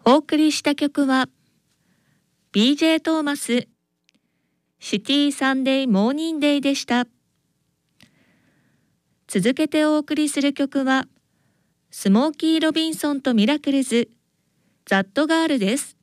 お送りした曲は BJ トーマスシティサンデーモーニンデイでした。続けてお送りする曲はスモーキー・ロビンソンとミラクルズザットガールです。